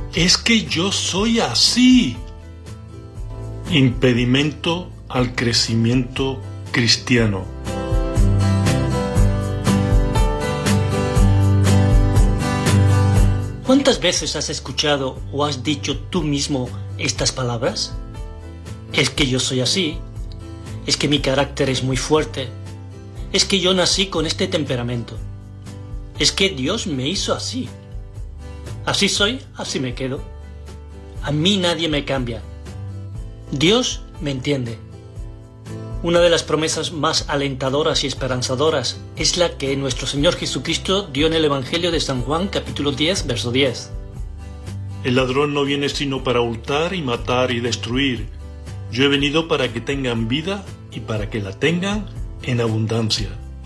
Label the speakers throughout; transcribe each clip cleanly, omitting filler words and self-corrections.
Speaker 1: es que yo soy así. Impedimento al crecimiento cristiano.
Speaker 2: ¿Cuántas veces has escuchado o has dicho tú mismo estas palabras? Es que yo soy así, es que mi carácter es muy fuerte, es que yo nací con este temperamento, es que Dios me hizo así. Así soy, así me quedo. A mí nadie me cambia. Dios me entiende. Una de las promesas más alentadoras y esperanzadoras es la que nuestro Señor Jesucristo dio en el Evangelio de San Juan, capítulo 10, verso 10.
Speaker 1: El ladrón no viene sino para hurtar y matar y destruir. Yo he venido para que tengan vida y para que la tengan en abundancia.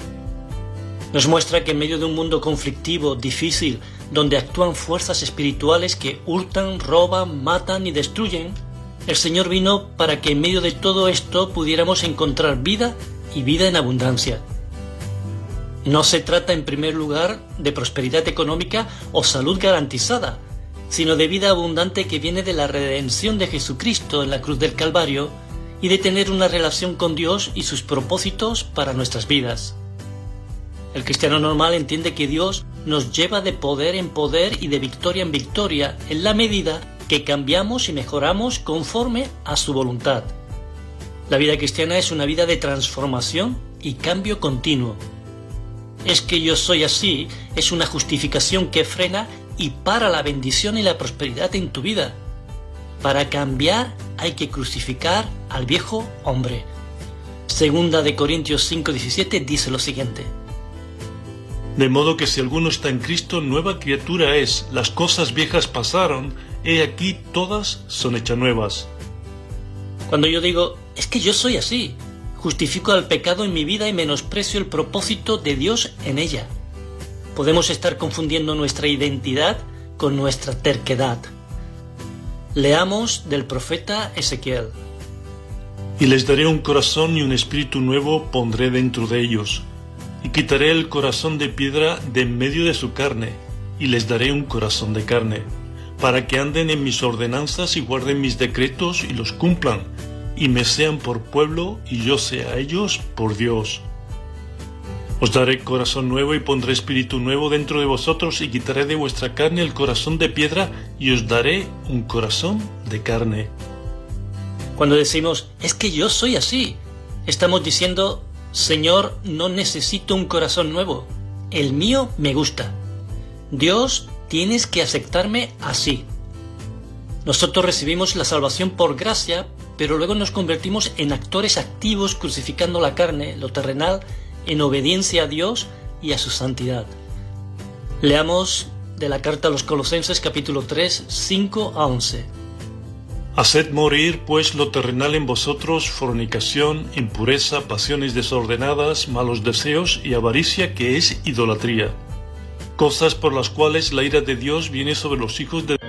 Speaker 2: Nos muestra que en medio de un mundo conflictivo, difícil, donde actúan fuerzas espirituales que hurtan, roban, matan y destruyen, el Señor vino para que en medio de todo esto pudiéramos encontrar vida y vida en abundancia. No se trata en primer lugar de prosperidad económica o salud garantizada, sino de vida abundante que viene de la redención de Jesucristo en la cruz del Calvario y de tener una relación con Dios y sus propósitos para nuestras vidas. El cristiano normal entiende que Dios nos lleva de poder en poder y de victoria en victoria en la medida que cambiamos y mejoramos conforme a su voluntad. La vida cristiana es una vida de transformación y cambio continuo. Es que yo soy así es una justificación que frena y para la bendición y la prosperidad en tu vida. Para cambiar hay que crucificar al viejo hombre. Segunda de Corintios 5:17 dice lo siguiente:
Speaker 1: De modo que si alguno está en Cristo, nueva criatura es. Las cosas viejas pasaron, he aquí todas son hechas nuevas.
Speaker 2: Cuando yo digo, es que yo soy así, justifico al pecado en mi vida y menosprecio el propósito de Dios en ella. Podemos estar confundiendo nuestra identidad con nuestra terquedad. Leamos del profeta Ezequiel.
Speaker 1: Y les daré un corazón y un espíritu nuevo pondré dentro de ellos. Y quitaré el corazón de piedra de en medio de su carne, y les daré un corazón de carne, para que anden en mis ordenanzas y guarden mis decretos y los cumplan, y me sean por pueblo y yo sea a ellos por Dios. Os daré corazón nuevo y pondré espíritu nuevo dentro de vosotros y quitaré de vuestra carne el corazón de piedra y os daré un corazón de carne.
Speaker 2: Cuando decimos, es que yo soy así, estamos diciendo, Señor, no necesito un corazón nuevo, el mío me gusta. Dios, tienes que aceptarme así. Nosotros recibimos la salvación por gracia, pero luego nos convertimos en actores activos crucificando la carne, lo terrenal, en obediencia a Dios y a su santidad. Leamos de la carta a los Colosenses capítulo 3, 5 a 11.
Speaker 1: Haced morir, pues, lo terrenal en vosotros, fornicación, impureza, pasiones desordenadas, malos deseos y avaricia, que es idolatría. Cosas por las cuales la ira de Dios viene sobre los hijos de